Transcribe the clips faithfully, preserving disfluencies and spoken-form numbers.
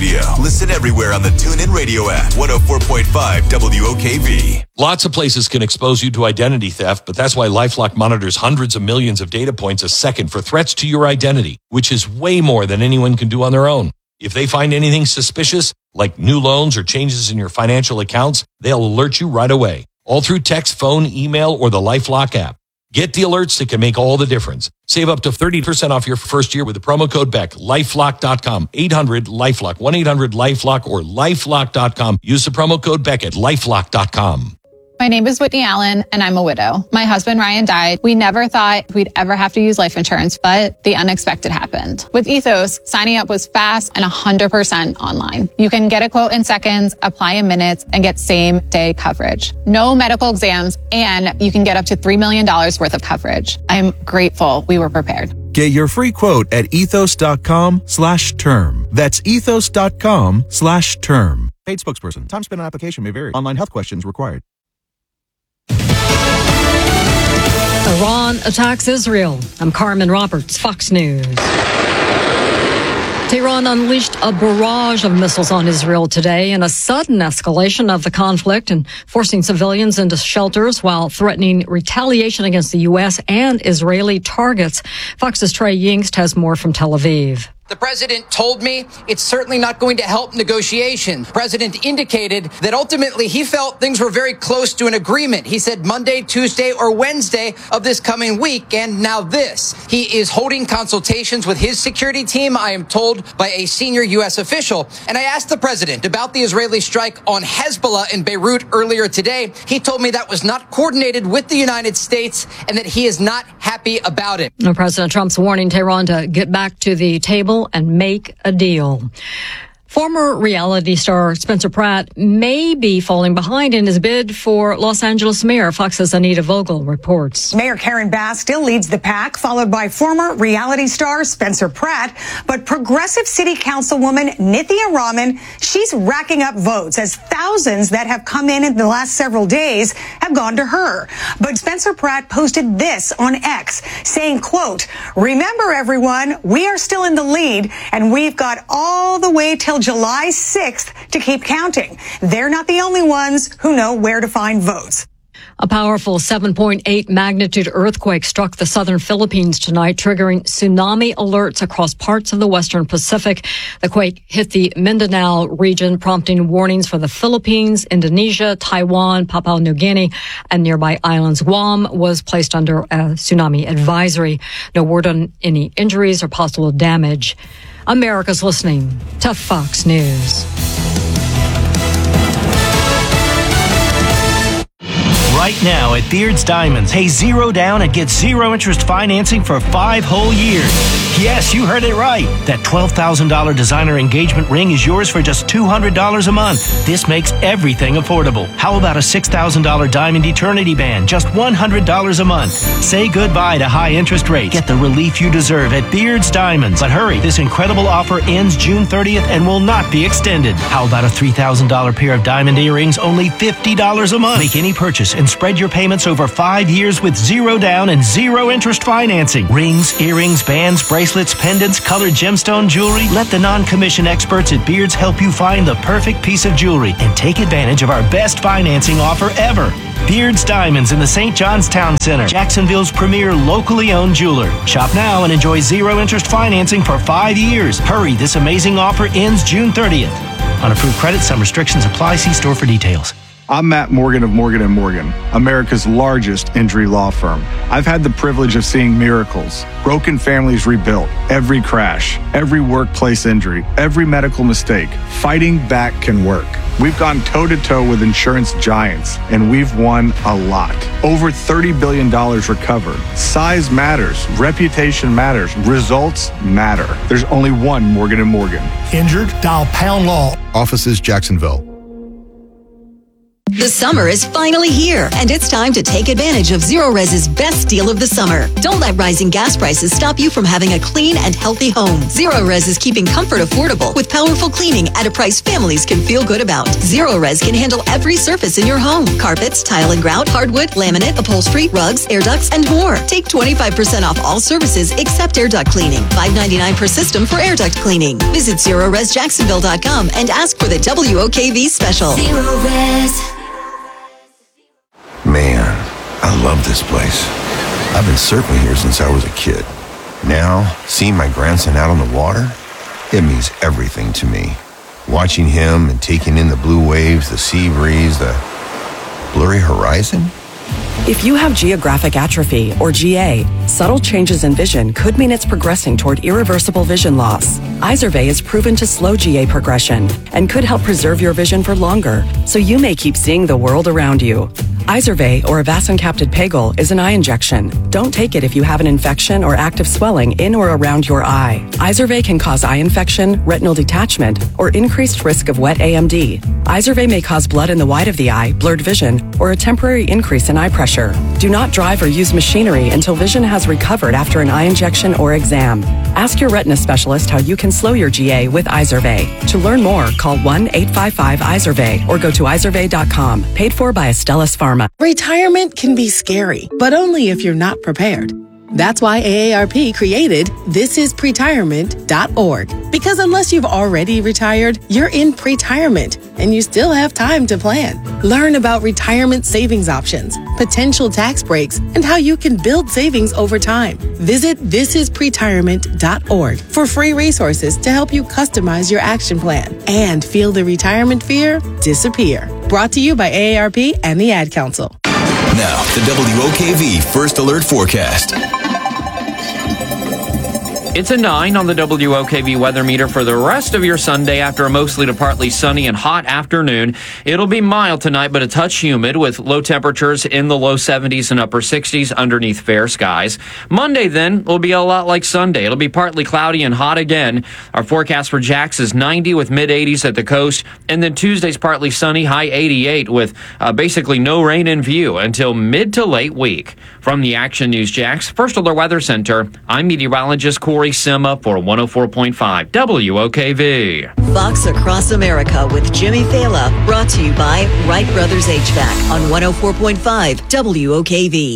Listen everywhere on the TuneIn Radio app. one oh four point five W O K V. Lots of places can expose you to identity theft, but that's why LifeLock monitors hundreds of millions of data points a second for threats to your identity, which is way more than anyone can do on their own. If they find anything suspicious, like new loans or changes in your financial accounts, they'll alert you right away, all through text, phone, email, or the LifeLock app. Get the alerts that can make all the difference. Save up to thirty percent off your first year with the promo code Beck. lifelock dot com, eight hundred LifeLock, one eight hundred LifeLock, or lifelock dot com. Use the promo code Beck at lifelock dot com. My name is Whitney Allen, and I'm a widow. My husband, Ryan, died. We never thought we'd ever have to use life insurance, but the unexpected happened. With Ethos, signing up was fast and one hundred percent online. You can get a quote in seconds, apply in minutes, and get same-day coverage. No medical exams, and you can get up to three million dollars worth of coverage. I'm grateful we were prepared. Get your free quote at ethos.com slash term. That's ethos.com slash term. Paid spokesperson. Time spent on application may vary. Online health questions required. Iran attacks Israel. I'm Carmen Roberts, Fox News. Tehran unleashed a barrage of missiles on Israel today in a sudden escalation of the conflict and forcing civilians into shelters while threatening retaliation against the U S and Israeli targets. Fox's Trey Yingst has more from Tel Aviv. The president told me it's certainly not going to help negotiations. The president indicated that ultimately he felt things were very close to an agreement. He said Monday, Tuesday, or Wednesday of this coming week. And now this. He is holding consultations with his security team, I am told by a senior U S official. And I asked the president about the Israeli strike on Hezbollah in Beirut earlier today. He told me that was not coordinated with the United States and that he is not happy about it. Now, President Trump's warning Tehran to get back to the table and make a deal. Former reality star Spencer Pratt may be falling behind in his bid for Los Angeles mayor. Fox's Anita Vogel reports. Mayor Karen Bass still leads the pack, followed by former reality star Spencer Pratt. But progressive city councilwoman Nithya Raman, she's racking up votes as thousands that have come in in the last several days have gone to her. But Spencer Pratt posted this on X saying, quote, "Remember, everyone, we are still in the lead and we've got all the way till July sixth to keep counting. They're not the only ones who know where to find votes." A powerful seven point eight magnitude earthquake struck the southern Philippines tonight, triggering tsunami alerts across parts of the western Pacific. The quake hit the Mindanao region, prompting warnings for the Philippines, Indonesia, Taiwan, Papua New Guinea, and nearby islands. Guam was placed under a tsunami advisory. No word on any injuries or possible damage. America's listening to Fox News. Right now at Beard's Diamonds, pay zero down and get zero interest financing for five whole years. Yes, you heard it right. That twelve thousand dollars designer engagement ring is yours for just two hundred dollars a month. This makes everything affordable. How about a six thousand dollars diamond eternity band, just one hundred dollars a month? Say goodbye to high interest rates. Get the relief you deserve at Beard's Diamonds. But hurry, this incredible offer ends June thirtieth and will not be extended. How about a three thousand dollars pair of diamond earrings, only fifty dollars a month? Make any purchase and spread your payments over five years with zero down and zero interest financing. Rings, earrings, bands, bracelets, pendants, colored gemstone jewelry. Let the non-commission experts at Beards help you find the perfect piece of jewelry and take advantage of our best financing offer ever. Beards Diamonds in the Saint John's Town Center, Jacksonville's premier locally owned jeweler. Shop now and enjoy zero interest financing for five years. Hurry, this amazing offer ends June thirtieth. On approved credit, some restrictions apply. See store for details. I'm Matt Morgan of Morgan and Morgan, America's largest injury law firm. I've had the privilege of seeing miracles, broken families rebuilt, every crash, every workplace injury, every medical mistake. Fighting back can work. We've gone toe-to-toe with insurance giants, and we've won a lot. Over thirty billion dollars recovered. Size matters. Reputation matters. Results matter. There's only one Morgan and Morgan. Injured? Dial Pound Law. Offices Jacksonville. The summer is finally here, and it's time to take advantage of Zerorez's best deal of the summer. Don't let rising gas prices stop you from having a clean and healthy home. Zerorez is keeping comfort affordable with powerful cleaning at a price families can feel good about. Zerorez can handle every surface in your home. Carpets, tile and grout, hardwood, laminate, upholstery, rugs, air ducts, and more. Take twenty-five percent off all services except air duct cleaning. five ninety-nine per system for air duct cleaning. Visit Zerorez Jacksonville dot com and ask for the W O K V special. Zerorez. Man, I love this place. I've been surfing here since I was a kid. Now, seeing my grandson out on the water, it means everything to me. Watching him and taking in the blue waves, the sea breeze, the blurry horizon. If you have geographic atrophy, or G A, subtle changes in vision could mean it's progressing toward irreversible vision loss. Izervay is proven to slow G A progression and could help preserve your vision for longer, so you may keep seeing the world around you. Izervay, or avacincaptad pegol, is an eye injection. Don't take it if you have an infection or active swelling in or around your eye. Izervay can cause eye infection, retinal detachment, or increased risk of wet A M D. Izervay may cause blood in the white of the eye, blurred vision, or a temporary increase in eye pressure. Do not drive or use machinery until vision has recovered after an eye injection or exam. Ask your retina specialist how you can slow your G A with Izervay. To learn more, call one eight five five Izervay or go to izervay dot com. Paid for by Astellas Pharma. Retirement can be scary, but only if you're not prepared. That's why A A R P created this is pretirement dot org. Because unless you've already retired, you're in pretirement and you still have time to plan. Learn about retirement savings options, potential tax breaks, and how you can build savings over time. Visit this is pretirement dot org for free resources to help you customize your action plan and feel the retirement fear disappear. Brought to you by A A R P and the Ad Council. Now, the W O K V First Alert Forecast. It's a nine on the W O K V weather meter for the rest of your Sunday after a mostly to partly sunny and hot afternoon. It'll be mild tonight, but a touch humid with low temperatures in the low seventies and upper sixties underneath fair skies. Monday, then, will be a lot like Sunday. It'll be partly cloudy and hot again. Our forecast for Jax is ninety with mid eighties at the coast. And then Tuesday's partly sunny, high eighty-eight with uh, basically no rain in view until mid to late week. From the Action News Jax First Alert Weather Center, I'm meteorologist Corey Sima for one oh four point five W O K V. Fox Across America with Jimmy Fala, brought to you by Wright Brothers H V A C on one oh four point five W O K V.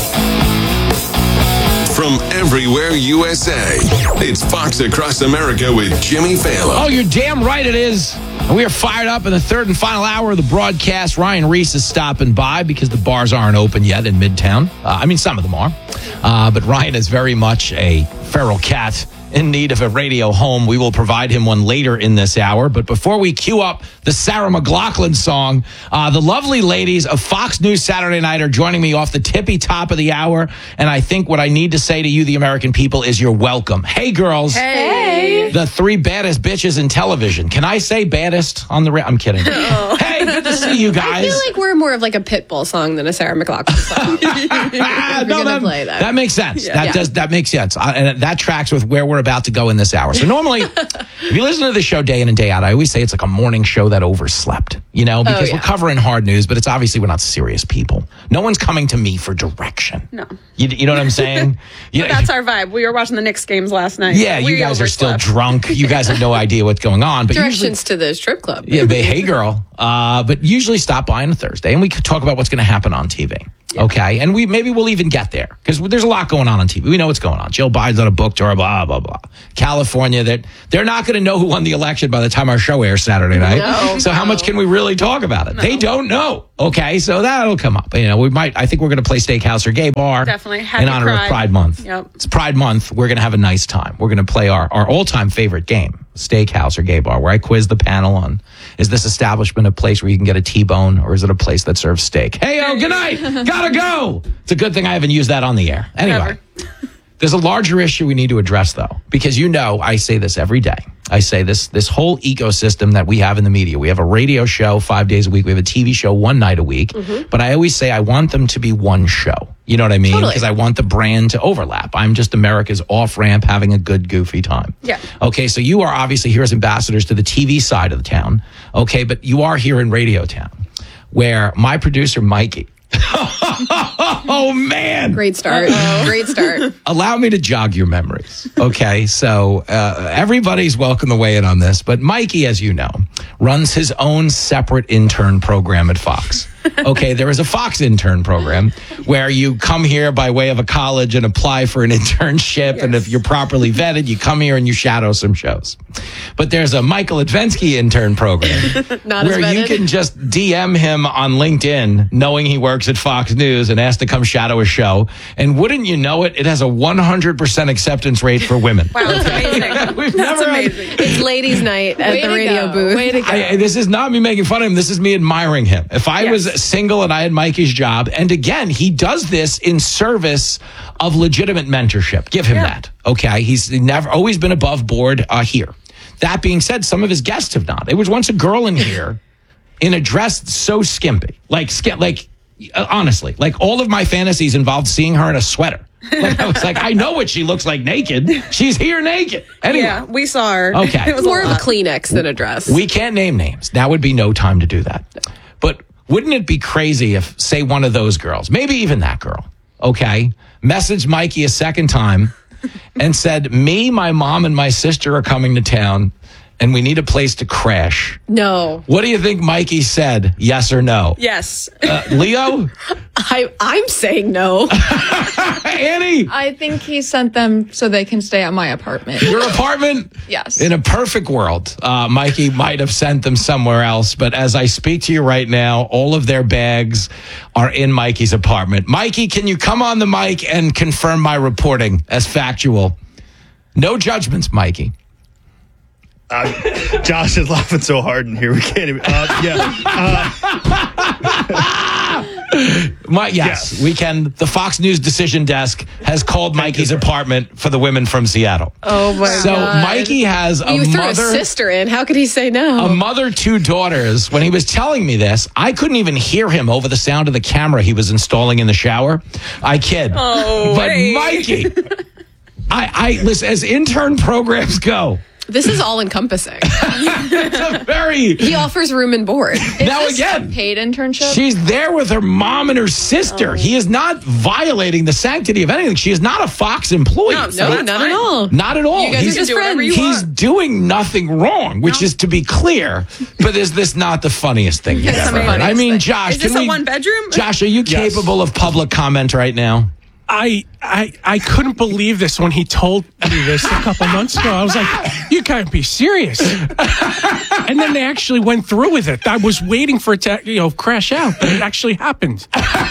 From everywhere U S A, it's Fox Across America with Jimmy Fallon. Oh, you're damn right it is. And we are fired up in the third and final hour of the broadcast. Ryan Reese is stopping by because the bars aren't open yet in Midtown. Uh, I mean, some of them are. Uh, but Ryan is very much a feral cat in need of a radio home. We will provide him one later in this hour. But before we cue up the Sarah McLachlan song, uh, the lovely ladies of Fox News Saturday Night are joining me off the tippy top of the hour. And I think what I need to say to you, the American people, is you're welcome. Hey, girls. Hey. The three baddest bitches in television. Can I say baddest on the... Ra- I'm kidding. Oh. Hey, good to see you guys. I feel like we're more of like a Pitbull song than a Sarah McLachlan song. We're no, going that, to play that. That makes sense. Yeah. That Yeah. does. That makes sense. Uh, and that tracks with where we're about to go in this hour. So normally, if you listen to the show day in and day out, I always say it's like a morning show that overslept, you know, because Oh, yeah. we're covering hard news, but it's obviously we're not serious people. No one's coming to me for direction. No. You, you know what I'm saying? You But that's our vibe. We were watching the Knicks games last night. yeah, we you guys are still overslept. drunk. You guys have no idea what's going on. But usually, Directions to the strip club. yeah, but hey, girl. Uh, but usually stop by on a Thursday and we could talk about what's going to happen on T V. Yeah. Okay. And we maybe we'll even get there because there's a lot going on on T V. We know what's going on. Jill Biden's on a book tour, blah, blah, blah. California, that they're not going to know who won the election by the time our show airs Saturday night. No, so no. how much can we really talk about it? No. They don't know. Okay. So that'll come up. You know, we might, I think we're going to play Steakhouse or Gay Bar. Definitely. Happy in honor Pride. of Pride Month. Yep. It's Pride Month. We're going to have a nice time. We're going to play our, our all-time favorite game, Steakhouse or Gay Bar, where I quiz the panel on, is this establishment a place where you can get a T-bone or is it a place that serves steak? Hey, oh, good night. Gotta go. It's a good thing I haven't used that on the air. Anyway, there's a larger issue we need to address, though, because you know I say this every day. I say this this whole ecosystem that we have in the media. We have a radio show five days a week. We have a T V show one night a week. Mm-hmm. But I always say I want them to be one show. You know what I mean? Because Totally. I want the brand to overlap. I'm just America's off-ramp having a good, goofy time. Yeah. Okay, so you are obviously here as ambassadors to the T V side of the town. Okay, but you are here in Radio Town. where my producer, Mikey, oh, man. Great start. Uh-oh. Great start. Allow me to jog your memories. Okay, so uh, everybody's welcome to weigh in on this, but Mikey, as you know, runs his own separate intern program at Fox. Okay, there is a Fox intern program where you come here by way of a college and apply for an internship. Yes. And if you're properly vetted, you come here and you shadow some shows. But there's a Michael Advensky intern program Not where as you can just D M him on LinkedIn knowing he works at Fox News and ask to come shadow a show. And wouldn't you know it, it has a one hundred percent acceptance rate for women. Wow, that's amazing. We've That's never amazing. Had... It's ladies' night at Way the to radio go. booth. Way to go. I, this is not me making fun of him. This is me admiring him. If I Yes. was single and I had Mikey's job, and again, he does this in service of legitimate mentorship. Give him Yeah. that. Okay. He's never always been above board uh, here. That being said, some of his guests have not. There was once a girl in here in a dress so skimpy. Like, sk- like uh, honestly, like all of my fantasies involved seeing her in a sweater. Like, I was like, I know what she looks like naked. She's here naked. Anyway. Yeah, we saw her. Okay. It was more of a Kleenex than a dress. We can't name names. Now would be no time to do that. But wouldn't it be crazy if, say, one of those girls, maybe even that girl, okay, messaged Mikey a second time and said, me, my mom, and my sister are coming to town, and we need a place to crash. No. What do you think Mikey said? Yes or no? Yes. Uh, Leo? I, I'm saying no. Annie? I think he sent them so they can stay at my apartment. Your apartment? Yes. In a perfect world, uh, Mikey might have sent them somewhere else. But as I speak to you right now, all of their bags are in Mikey's apartment. Mikey, can you come on the mic and confirm my reporting as factual? No judgments, Mikey. Uh, Josh is laughing so hard in here we can't even. Uh, yeah. Uh, My, yes, yes, we can. The Fox News decision desk has called Mikey's apartment for the women from Seattle. Oh my so god! So Mikey has a you threw mother, a sister in. How could he say no? A mother, two daughters. When he was telling me this, I couldn't even hear him over the sound of the camera he was installing in the shower. I kid. Oh, but wait. Mikey, I, I listen. As intern programs go. This is all encompassing. It's a very. He offers room and board. Is now this again, a paid internship? She's there with her mom and her sister. Oh. He is not violating the sanctity of anything. She is not a Fox employee. No, so no not fine. at all. Not at all. You guys he's can do whatever you he's want. doing nothing wrong, which no. is to be clear. But is this not the funniest thing you've ever heard? I mean, Josh, is this can a we, one bedroom? Josh, are you yes. capable of public comment right now? I, I I couldn't believe this when he told me this a couple months ago. I was like, you can't be serious. And then they actually went through with it. I was waiting for it to, you know, crash out, but it actually happened.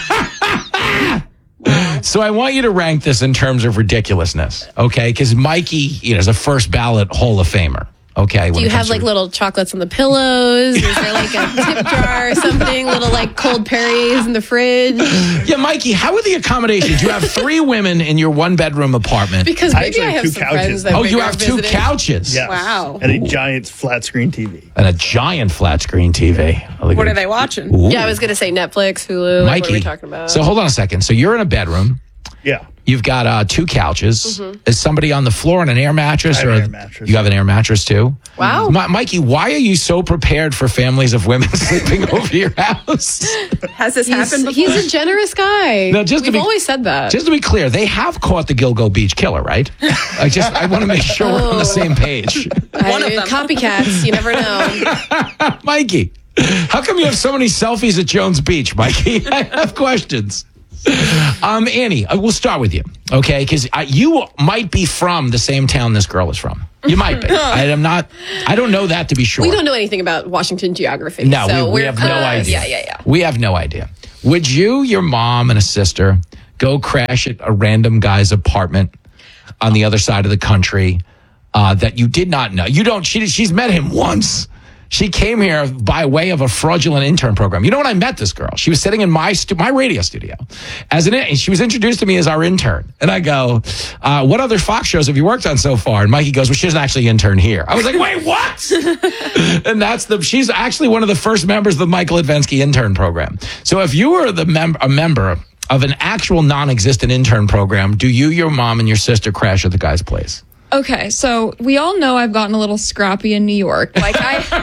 So I want you to rank this in terms of ridiculousness, okay? Because Mikey, you know, is a first ballot Hall of Famer. Okay. Do you have like little chocolates on the pillows? Is there like a tip jar or something? Little like cold Perriers in the fridge? Yeah, Mikey, how are the accommodations? You have three women in your one bedroom apartment. Because maybe I, I have two some couches. friends that Oh, you have visiting. two couches? Yes. Wow. And a giant flat screen T V. And a giant flat screen T V. What are they watching? Ooh. Yeah, I was going to say Netflix, Hulu. Mikey, what are we talking about? So hold on a second. So you're in a bedroom. Yeah. You've got uh, two couches. Mm-hmm. Is somebody on the floor on an air mattress? I have or an air mattress. You have an air mattress too? Wow. M- Mikey, why are you so prepared for families of women sleeping over your house? Has this he's, happened before? He's a generous guy. No, just We've to be, always said that. Just to be clear, they have caught the Gilgo Beach killer, right? I just I want to make sure oh. we're on the same page. One of them. Copycats, you never know. Mikey, how come you have so many selfies at Jones Beach, Mikey? I have questions. Um, Annie, we'll start with you, okay? Because you might be from the same town this girl is from. You might be. I am not. I don't know that to be sure. We don't know anything about Washington geography. No, so we, we have no uh, idea. Yeah, yeah, yeah. We have no idea. Would you, your mom, and a sister go crash at a random guy's apartment on the other side of the country uh, that you did not know? You don't. She, she's met him once. She came here by way of a fraudulent intern program. You know when I met this girl? She was sitting in my stu- my radio studio as an. And she was introduced to me as our intern. And I go, uh, "What other Fox shows have you worked on so far?" And Mikey goes, "Well, she doesn't actually intern here." I was like, "Wait, what?" And that's the. She's actually one of the first members of the Michael Advensky intern program. So if you were the mem- a member of an actual non-existent intern program, do you, your mom, and your sister crash at the guy's place? Okay, so we all know I've gotten a little scrappy in New York. Like I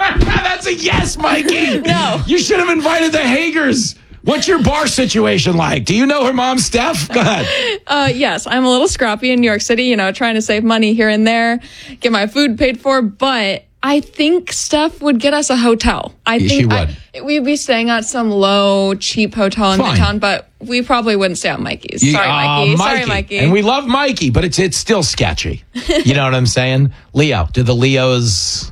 That's a yes, Mikey. No. You should have invited the Hagers. What's your bar situation like? Do you know her mom, Steph? Go ahead. Uh, yes, I'm a little scrappy in New York City, you know, trying to save money here and there, get my food paid for, but I think Steph would get us a hotel. I Yeah, think she would. I, we'd be staying at some low, cheap hotel in Fine. Midtown, but we probably wouldn't stay at Mikey's. You- Sorry, uh, Mikey. Sorry, Mikey. And we love Mikey, but it's it's still sketchy. You know what I'm saying? Leo, do the Leos...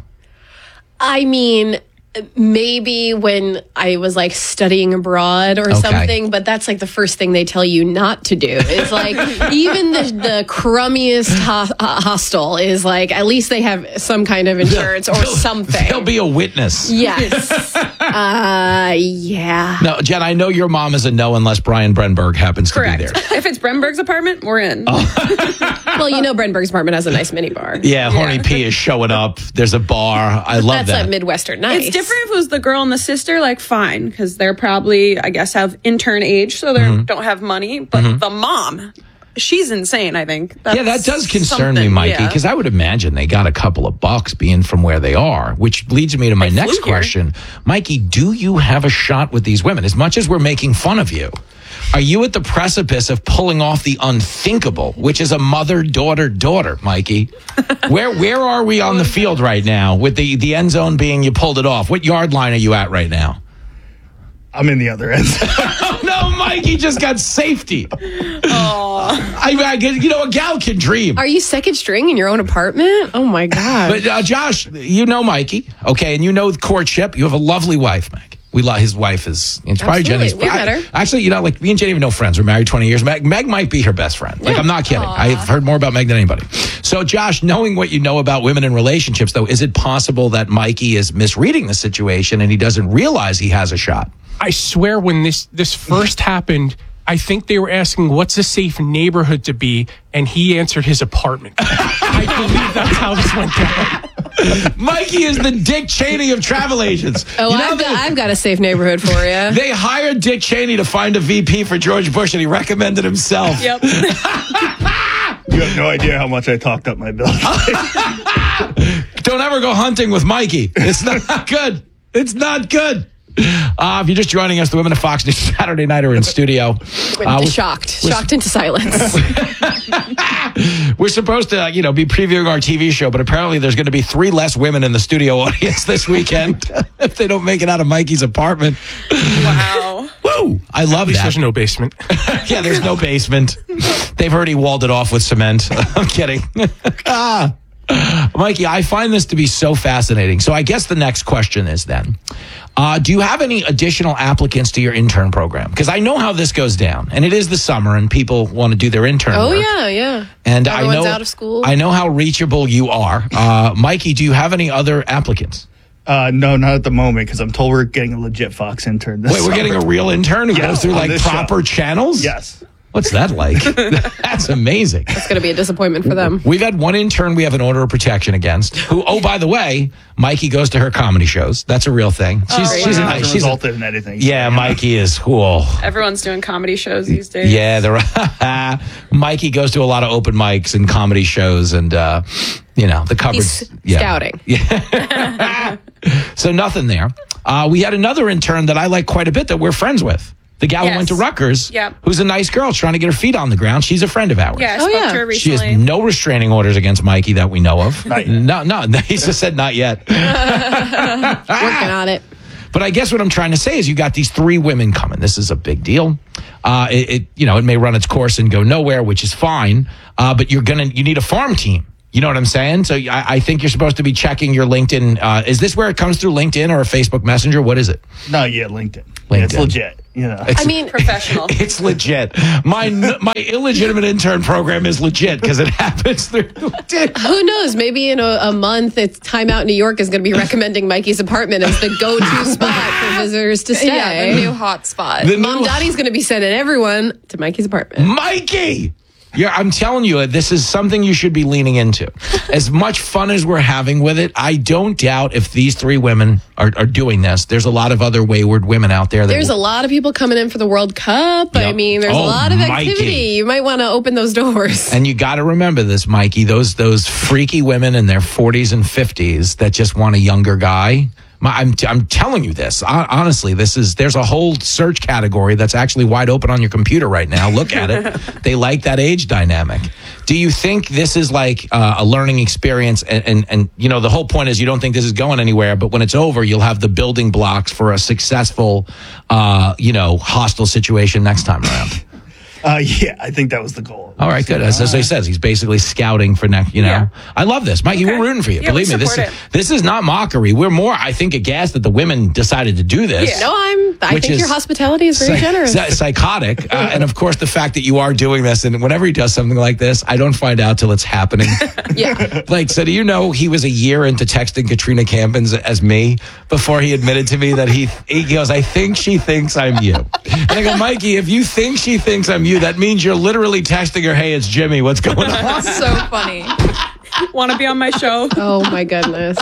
I mean, maybe when I was like studying abroad or Okay. something, but that's like the first thing they tell you not to do. It's like even the, the crummiest ho- uh, hostel is like, at least they have some kind of insurance or something. There'll be a witness. Yes. uh, yeah. No, Jen, I know your mom is a no unless Brian Brenberg happens Correct. to be there. If it's Brenberg's apartment, we're in. Well, you know, Brenberg's apartment has a nice mini bar. Yeah, Horny P is showing up. There's a bar. I love That's that. like Midwestern nice. It's different if it was the girl and the sister, like fine, because they're probably, I guess, have intern age, so they Mhm. don't have money. But Mhm. the mom, she's insane, I think. That's yeah, that does concern me, something, Mikey, yeah. because I would imagine they got a couple of bucks being from where they are, which leads me to my next flew here. question. Mikey, do you have a shot with these women? As much as we're making fun of you, are you at the precipice of pulling off the unthinkable, which is a mother, daughter, daughter, Mikey? where where are we on the field right now with the, the end zone being you pulled it off? What yard line are you at right now? I'm in the other end. Oh, no, Mikey just got safety. Oh. I, I, you know, a gal can dream. Are you second string in your own apartment? Oh my God. But uh, Josh, you know Mikey, okay, and you know courtship. You have a lovely wife, Meg. We love his wife is. It's probably Absolutely. Jenny's. We met her. I- Actually, you know, like me and Jenny have no friends. We're married twenty years. Meg, Meg might be her best friend. Like, Yeah. I'm not kidding. Aw. I've heard more about Meg than anybody. So, Josh, knowing what you know about women in relationships, though, is it possible that Mikey is misreading the situation and he doesn't realize he has a shot? I swear when this this first happened, I think they were asking what's a safe neighborhood to be, and he answered his apartment. I believe that's how this went down. Mikey is the Dick Cheney of travel agents. Oh, You know, I've, they- got, I've got a safe neighborhood for you. They hired Dick Cheney to find a V P for George Bush, and he recommended himself. Yep. You have no idea how much I talked up my bill. Don't ever go hunting with Mikey. It's not good. It's not good. Uh, if you're just joining us, the women of Fox News Saturday night are in studio. Uh, we're- shocked. we're- Shocked into silence. We're supposed to, you know, be previewing our T V show, but apparently there's going to be three less women in the studio audience this weekend if they don't make it out of Mikey's apartment. Wow. Woo! I love At least that. there's no basement. Yeah, there's no basement. They've already walled it off with cement. I'm kidding. ah. Mikey, I find this to be so fascinating. So I guess the next question is then, uh, do you have any additional applicants to your intern program? Because I know how this goes down, and it is the summer, and people want to do their intern Oh, work. yeah, yeah. And Everyone's I know, out of school. I know how reachable you are. Uh, Mikey, do you have any other applicants? Uh, no, not at the moment, because I'm told we're getting a legit Fox intern. This Wait, we're summer. getting a real intern who Yeah, goes through on like this proper show. channels? Yes. What's that like? That's amazing. It's going to be a disappointment for them. We've had one intern we have an order of protection against. Who, oh, by the way, Mikey goes to her comedy shows. That's a real thing. She's, Oh, she's, wow. a, Hasn't she's a, resulted in anything. yeah, Mikey is cool. Everyone's doing comedy shows these days. Yeah, the Mikey goes to a lot of open mics and comedy shows, and uh, you know the covers. He's yeah. scouting. Yeah. So nothing there. Uh, we had another intern that I like quite a bit that we're friends with. The gal who Yes. went to Rutgers, Yep. who's a nice girl trying to get her feet on the ground. She's a friend of ours. Yeah, I Oh, spoke yeah. to her She recently. has no restraining orders against Mikey that we know of. Not yet. No, no, he just said not yet. Working on it. But I guess what I'm trying to say is you got these three women coming. This is a big deal. Uh, it, it, you know, it may run its course and go nowhere, which is fine. Uh, but you're gonna, you need a farm team. You know what I'm saying? So I, I think you're supposed to be checking your LinkedIn. Uh, is this where it comes through LinkedIn or a Facebook Messenger? What is it? Not yet, LinkedIn. LinkedIn. Yeah, it's legit. You know. It's, I mean, Professional. it's legit. My my illegitimate intern program is legit because it happens through LinkedIn. who knows? Maybe in a, a month, it's Time Out New York is going to be recommending Mikey's apartment as the go-to spot for visitors to stay. Yeah, the new hot spot. The Mom new- Dottie's going to be sending everyone to Mikey's apartment. Mikey! You're, I'm telling you, this is something you should be leaning into. As much fun as we're having with it, I don't doubt if these three women are, are doing this. There's a lot of other wayward women out there. That There's a lot of people coming in for the World Cup. Yep. I mean, there's Oh, a lot of activity. Mikey. You might want to open those doors. And you got to remember this, Mikey. Those those freaky women in their forties and fifties that just want a younger guy. My, I'm I'm telling you this. Hon- Honestly, this is there's a whole search category that's actually wide open on your computer right now. Look at it. They like that age dynamic. Do you think this is like uh, a learning experience? And, and and you know the whole point is you don't think this is going anywhere. But when it's over, you'll have the building blocks for a successful, uh, you know, hostile situation next time around. Uh, yeah, I think that was the goal. All right, good. As, as I said, he's basically scouting for next. You know, Yeah. I love this, Mikey. We're rooting for you. Yeah, we Believe me, this support is it. this is not mockery. We're more, I think, aghast that the women decided to do this. Yeah, no, I'm. I Which think is your hospitality is very psych- generous. psy- psychotic, uh, and of course, the fact that you are doing this, and whenever he does something like this, I don't find out till it's happening. Yeah. Like, so do you know he was a year into texting Katrina Campins as me before he admitted to me that he he goes, I think she thinks I'm you. And I go, Mikey, if you think she thinks I'm you, that means you're literally texting her, hey, it's Jimmy. What's going on? That's so funny. Want to be on my show? Oh my goodness.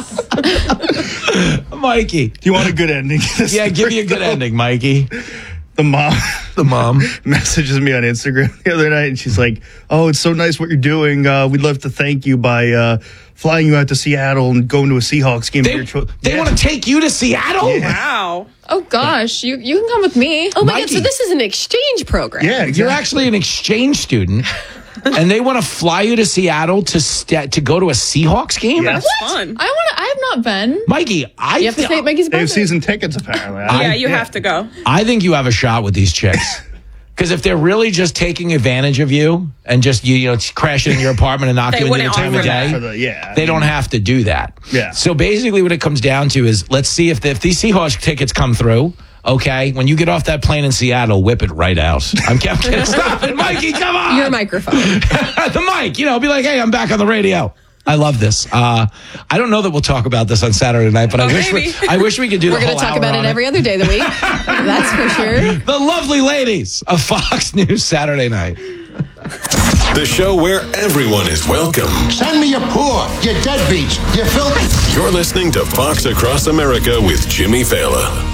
Mikey. Do you want a good ending? Yeah, give me a good ending, Mikey. The mom, the mom messages me on Instagram the other night, and she's like, "Oh, it's so nice what you're doing. Uh, we'd love to thank you by uh, flying you out to Seattle and going to a Seahawks game." They, they want to take you to Seattle? Wow. Oh gosh, you you can come with me. Oh my Mikey. god! So this is an exchange program. Yeah, exactly. You're actually an exchange student, and they want to fly you to Seattle to sta to go to a Seahawks game? Yeah. That's fun. I want to. I have not been. Mikey, I You have to thi- stay at Mikey's They have birthday. season tickets apparently. I- Yeah, you have to go. I think you have a shot with these chicks. Because if they're really just taking advantage of you and just you, you know, crashing in your apartment and not They giving you the wouldn't time of offer that. day, For the- yeah, they don't have to do that. Yeah. So basically, what it comes down to is, let's see if the, if these Seahawks tickets come through. Okay, when you get off that plane in Seattle, whip it right out. I'm kidding. Stop it, Mikey. Come on. Your microphone. The mic. You know, be like, hey, I'm back on the radio. I love this. Uh, I don't know that we'll talk about this on Saturday night, but I Oh, wish we, maybe. I wish we could do We're the going whole to talk hour about on it every other day of the week. That's for sure. The lovely ladies of Fox News Saturday night. The show where everyone is welcome. Send me your poor, your deadbeats, your filthy. You're listening to Fox Across America with Jimmy Fallon.